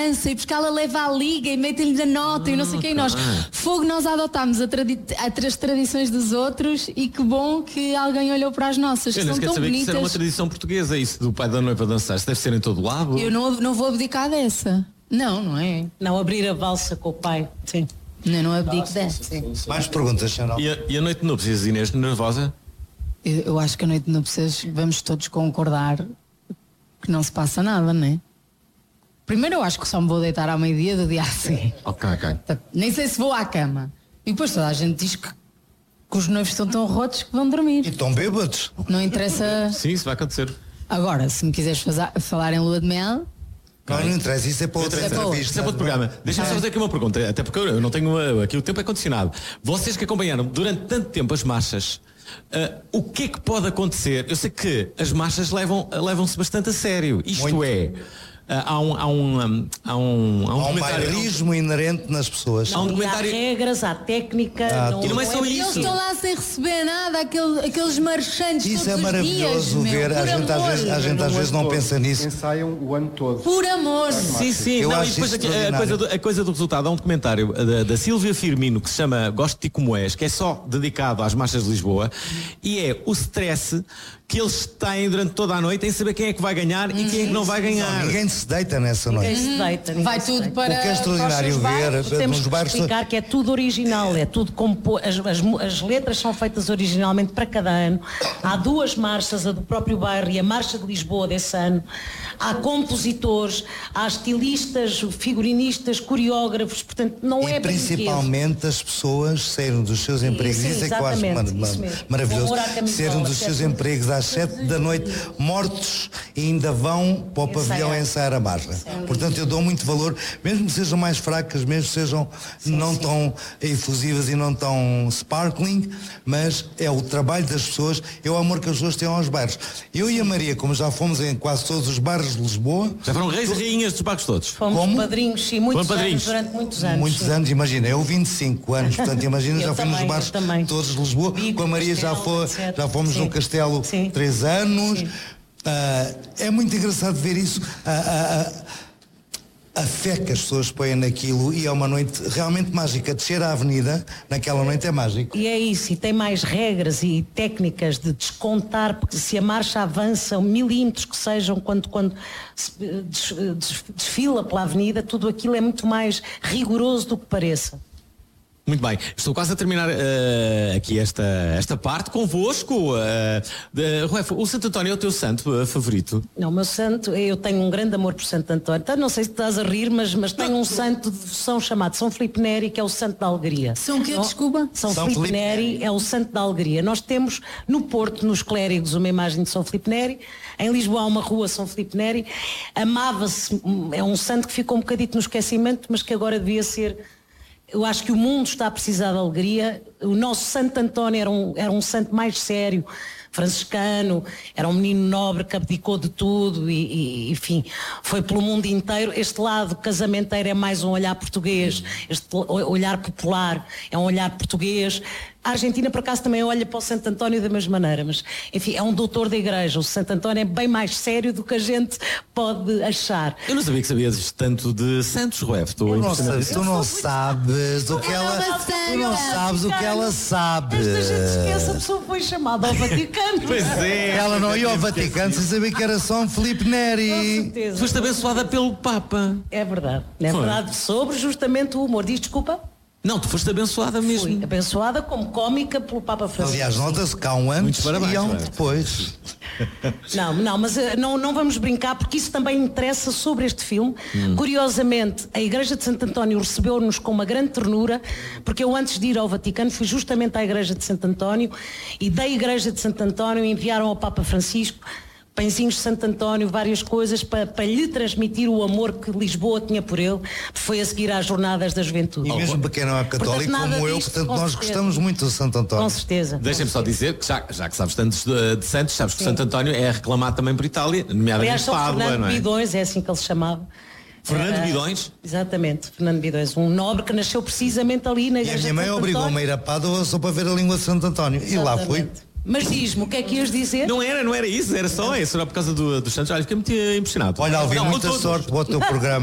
dança e porque ela leva a liga e mete-lhe a nota e não sei quem. Nós, fogo, nós adotámos as tradições dos outros e que bom que alguém olhou para as nossas, que Eu não são quero tão saber que isso bonitas. era uma tradição portuguesa, isso do pai da noiva dançar. Isso deve ser em todo lado. Eu não vou abdicar dessa. Não é. Não, abrir a valsa com o pai. Sim. Não abdico dessa. Mais perguntas, Chanel? E a noite de núpcias, Inês, nervosa? Eu acho que a noite de núpcias vamos todos concordar que não se passa nada, não é? Primeiro eu acho que só me vou deitar ao meio-dia do dia a seguir. Ok. Nem sei se vou à cama. E depois toda a gente diz que os noivos estão tão rotos que vão dormir. E estão bêbados? Não interessa. Sim, isso vai acontecer. Agora, se me quiseres falar em lua de mel... Não interessa, isso é para outra entrevista. Isso é para outro programa. Deixa-me só fazer aqui uma pergunta, até porque eu não tenho aqui, o tempo é condicionado. Vocês que acompanharam durante tanto tempo as marchas, o que é que pode acontecer? Eu sei que as marchas levam-se bastante a sério. Isto Muito. é, há um Há um documentário. bairrismo inerente nas pessoas. Há um E há documentário. regras, há técnica. E não é só Eles isso. estão lá sem receber nada, aqueles marchantes Isso todos é os maravilhoso dias, ver. meu, A por gente amor. às vezes não pensa nisso. Ensaiam o ano todo. Por amor. Sim, Eu não, acho e depois isso a coisa do resultado. Há um documentário da Sílvia Firmino que se chama Gosto de Ti Como És, que é só dedicado às marchas de Lisboa, e é o stress que eles têm durante toda a noite em saber quem é que vai ganhar e quem é que não vai ganhar. Ninguém se deita nessa noite. Ninguém se deita. ninguém Vai se tudo deita. para... O que é extraordinário ver Temos nos que bairros. explicar que é tudo original, é tudo as letras são feitas originalmente para cada ano. Há duas marchas, a do próprio bairro e a Marcha de Lisboa desse ano. Há compositores, há estilistas, figurinistas, coreógrafos, portanto não E é brinquedo. principalmente as pessoas saírem dos seus empregos. Sim, Isso é que eu acho exatamente, isso mesmo. maravilhoso. O amor à camisola, Saírem dos seus certo? empregos às 7 da noite, mortos, e ainda vão para o pavilhão ensaiar a marcha. Portanto, eu dou muito valor, mesmo que sejam mais fracas, mesmo que sejam não tão efusivas e não tão sparkling, mas é o trabalho das pessoas, é o amor que as pessoas têm aos bairros. Eu e a Maria, como já fomos em quase todos os bairros de Lisboa, Já foram reis e rainhas dos barcos todos. Fomos Como? padrinhos, sim, muitos Foram padrinhos. anos, durante muitos anos. muitos sim. anos, imagina, eu 25 anos, portanto imagina, Eu já fui nos também, bares eu também. todos de Lisboa, Vigo, com a Maria Castelo, etc. já fomos Sim. no Castelo Sim. 3 anos. Sim. É muito engraçado ver isso, a fé que as pessoas põem naquilo, e é uma noite realmente mágica. Descer a avenida naquela noite é mágico. E é isso, e tem mais regras e técnicas de descontar, porque se a marcha avança milímetros que sejam quando se desfila pela avenida, tudo aquilo é muito mais rigoroso do que pareça. Muito bem, estou quase a terminar aqui esta parte convosco. Ruefa, o Santo António é o teu santo favorito? Não, o meu santo, eu tenho um grande amor por Santo António. Então, não sei se estás a rir, mas tenho um santo de devoção chamado São Filipe Neri, que é o santo da alegria. São o quê? Desculpa? São Filipe Neri é o santo da alegria. Nós temos no Porto, nos clérigos, uma imagem de São Filipe Neri. Em Lisboa há uma rua São Filipe Neri. Amava-se, é um santo que ficou um bocadito no esquecimento, mas que agora devia ser... Eu acho que o mundo está a precisar de alegria. O nosso Santo António era um santo mais sério, franciscano, era um menino nobre que abdicou de tudo e enfim, foi pelo mundo inteiro. Este lado casamenteiro é mais um olhar português, este olhar popular é um olhar português. A Argentina, por acaso, também olha para o Santo António da mesma maneira, mas, enfim, é um doutor da igreja. O Santo António é bem mais sério do que a gente pode achar. Eu não sabia que sabias tanto de santos, Ruef. Tu não sabes o que ela tu não sabes o que ela sabe. Esta gente esquece, a pessoa foi chamada ao Vaticano. Pois é. Ela não ia ao Vaticano sem saber que era São Filipe Neri. Com certeza. Foste abençoada pelo Papa. É verdade. É verdade. Sobre justamente o humor. Diz desculpa? Não, tu foste abençoada mesmo. Fui abençoada como cómica pelo Papa Francisco. Aliás, nota-se que há um antes parabéns, e há um Ruef. depois. Não, mas não vamos brincar, porque isso também interessa sobre este filme. Curiosamente, a Igreja de Santo António recebeu-nos com uma grande ternura, porque eu, antes de ir ao Vaticano, fui justamente à Igreja de Santo António, e da Igreja de Santo António enviaram ao Papa Francisco pãezinhos de Santo António, várias coisas para lhe transmitir o amor que Lisboa tinha por ele. Foi a seguir às Jornadas da Juventude. E mesmo para quem não é católico Portanto, nada como eu, disto, portanto com nós certeza. gostamos muito do Santo António. Com certeza. Deixem-me com só certeza. dizer que já que sabes tanto de santos, sabes que o Santo António é reclamado também por Itália, nomeadamente Aliás, são Pádua, Fernando não é? Bidões, é assim que ele se chamava. Fernando Bidões? Exatamente, Fernando Bidões, um nobre que nasceu precisamente ali na E a Igreja minha de mãe Santo obrigou-me a António. ir a Pádua só para ver a língua de Santo António. E lá fui. Exatamente. Mas diz-me, o que é que ias dizer? Não era isso, era só isso, era por causa dos santos. Olha, fiquei muito impressionado. Olha, Alvin, Não, muita todos. sorte para o teu programa.